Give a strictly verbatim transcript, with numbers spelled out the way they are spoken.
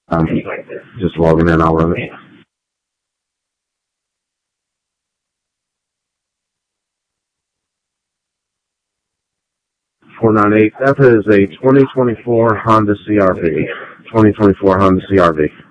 Um, just logging in already. four ninety-eight, that is a twenty twenty-four Honda C R V. twenty twenty-four Honda C R V.